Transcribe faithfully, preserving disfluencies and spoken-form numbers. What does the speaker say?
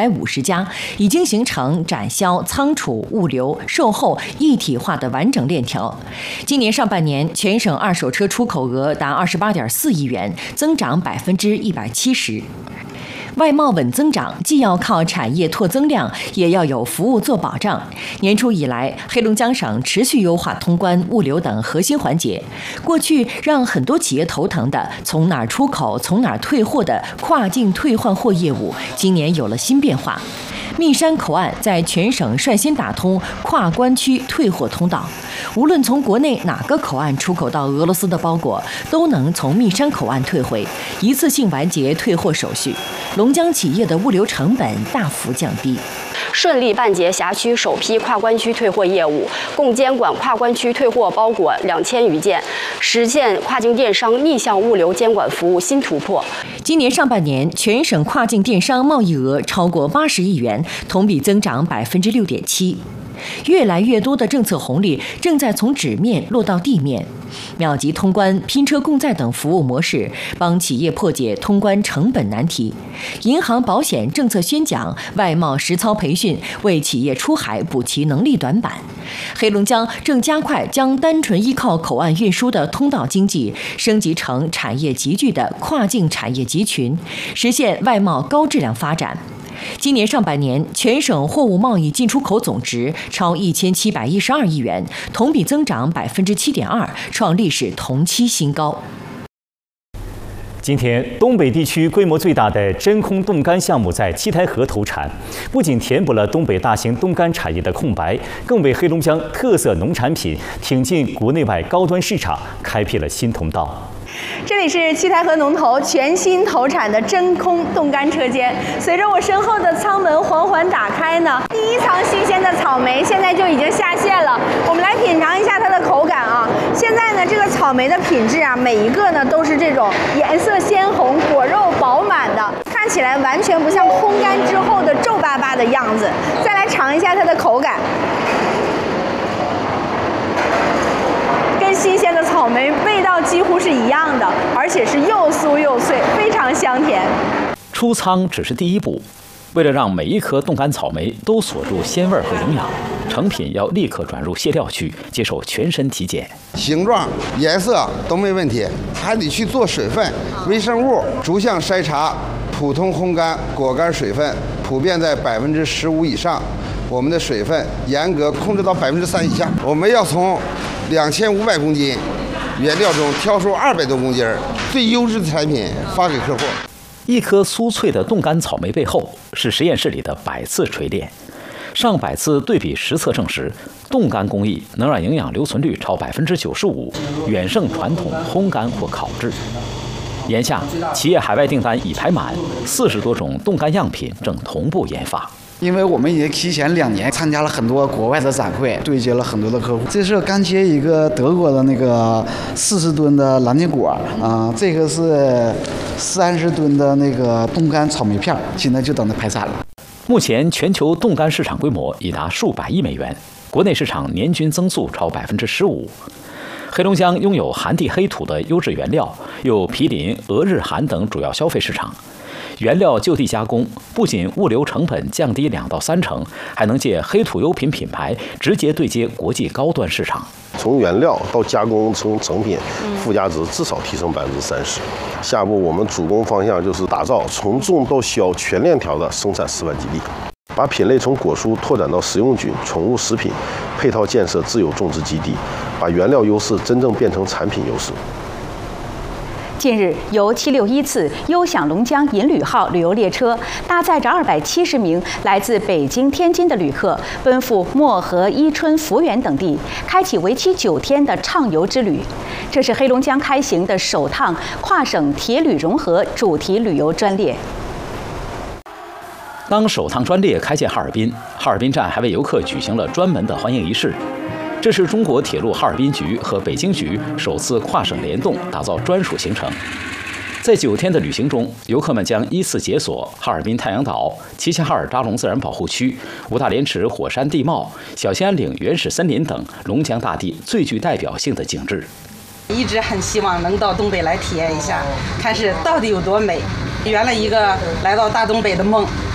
百五十家，已经形成展销、仓储、物流、售后一体化的完整链条。今年上半年，全省二手车出口额达二十八点四亿元，增长百分之一百七十。外贸稳增长，既要靠产业拓增量，也要有服务做保障。年初以来，黑龙江省持续优化通关、物流等核心环节。过去让很多企业头疼的从哪儿出口、从哪儿退货的跨境退换货业务，今年有了新变化。密山口岸在全省率先打通跨关区退货通道，无论从国内哪个口岸出口到俄罗斯的包裹，都能从密山口岸退回，一次性完结退货手续。龙江企业的物流成本大幅降低， 顺利办结辖区首批跨关区退货业务，共监管跨关区退货包裹两千余件，实现跨境电商逆向物流监管服务新突破。 今年上半年，全省跨境电商贸易额超过八十亿元，同比增长百分之六点七。越来越多的政策红利正在从纸面落到地面，秒级通关、拼车共载等服务模式帮企业破解通关成本难题。银行保险政策宣讲、外贸实操培训为企业出海补齐能力短板。黑龙江正加快将单纯依靠口岸运输的通道经济升级成产业集聚的跨境产业集群，实现外贸高质量发展。今年上半年，全省货物贸易进出口总值超一千七百一十二亿元，同比增长百分之七点二，创历史同期新高。 今天，东北地区规模最大的真空冻干项目在七台河投产，不仅填补了东北大型冻干产业的空白，更为黑龙江特色农产品挺进国内外高端市场开辟了新通道。 这里是七台河农投全新投产的真空冻干车间，随着我身后的舱门缓缓打开呢，第一层新鲜的草莓现在就已经下线了。我们来品尝一下它的口感啊。现在呢，这个草莓的品质啊，每一个呢都是这种颜色鲜红、果肉饱满的，看起来完全不像烘干之后的皱巴巴的样子。再来尝一下它的口感。新鲜的草莓味道几乎是一样的，而且是又酥又脆，非常香甜。 出仓只是第一步，为了让每一颗冻干草莓都锁住鲜味和营养，成品要立刻转入卸料区，接受全身体检。 形状、颜色都没问题，还得去做水分、微生物逐项筛查。普通烘干果干水分普遍在百分之十五以上，我们的水分严格控制到百分之三以下。我们要从两千五百公斤原料中挑出二百多公斤最优质的产品发给客户。 一颗酥脆的冻干草莓背后是实验室里的百次锤炼，上百次对比实测证实，冻干工艺能让营养留存率超百分之九十五，远胜传统烘干或烤制。眼下，企业海外订单已排满，四十多种冻干样品正同步研发。 因为我们也提前两年参加了很多国外的展会，对接了很多的客户。这是刚接一个德国的那个四十吨的蓝莓果啊、呃，这个是三十吨的那个冻干草莓片，现在就等着排产了。 目前全球冻干市场规模已达数百亿美元，国内市场年均增速超百分之十五。黑龙江拥有寒地黑土的优质原料，有毗邻俄日韩等主要消费市场。原料就地加工，不仅物流成本降低两到三成，还能借黑土优品品牌直接对接国际高端市场。 从原料到加工成成品，附加值至少提升百分之三十。下步我们主攻方向就是打造从种到销全链条的生产示范基地，把品类从果蔬拓展到食用菌、宠物食品，配套建设自有种植基地，把原料优势真正变成产品优势。 近日，由七六一次优享龙江银旅号旅游列车搭载着二百七十名来自北京、天津的旅客，奔赴漠河、伊春、抚远等地，开启为期九天的畅游之旅。这是黑龙江开行的首趟跨省铁旅融合主题旅游专列。 当首趟专列开进哈尔滨，哈尔滨站还为游客举行了专门的欢迎仪式。这是中国铁路哈尔滨局和北京局首次跨省联动，打造专属行程。在九天的旅行中，游客们将依次解锁哈尔滨太阳岛、齐齐哈尔扎龙自然保护区、五大连池火山地貌、小兴安岭原始森林等龙江大地最具代表性的景致。 一直很希望能到东北来体验一下，看是到底有多美，圆了一个来到大东北的梦。